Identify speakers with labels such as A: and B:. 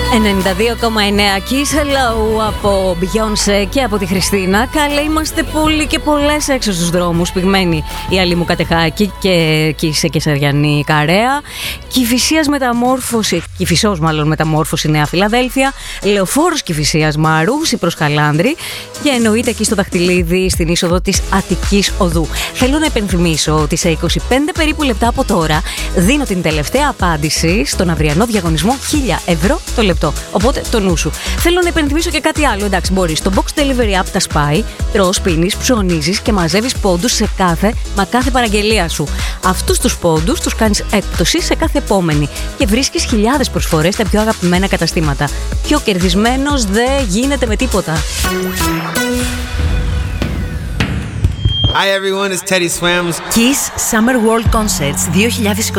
A: 92,9 Kiss Hello από Beyoncé και από τη Χριστίνα. Καλά, είμαστε πολλοί και πολλές έξω στους δρόμους. Πυγμένη η Αλήμου Κατεχάκη και εκεί σε Κεσαριανή Καρέα. Κηφισίας μεταμόρφωση, Κηφισός μάλλον μεταμόρφωση Νέα Φιλαδέλφια. Λεωφόρος Κηφισίας Μαρούσι προς Χαλάνδρη. Και εννοείται εκεί στο Δαχτυλίδι στην είσοδο της Αττικής Οδού. Θέλω να επενθυμίσω ότι σε 25 περίπου λεπτά από τώρα δίνω την τελευταία απάντηση στον αυριανό διαγωνισμό 1000 ευρώ το λεπτό. Οπότε το νου σου. Θέλω να επενθυμίσω και κάτι άλλο. Εντάξει, μπορείς στο box delivery app τα σπάει, τρως, πίνεις, ψωνίζεις και μαζεύεις πόντους σε κάθε παραγγελία σου. Αυτούς τους πόντους τους κάνεις έκπτωση σε κάθε επόμενη και βρίσκεις χιλιάδες προσφορές στα πιο αγαπημένα καταστήματα. Πιο κερδισμένος δεν γίνεται με τίποτα.
B: Hi everyone, it's Teddy Swims.
C: Kiss Summer World Concerts 2023.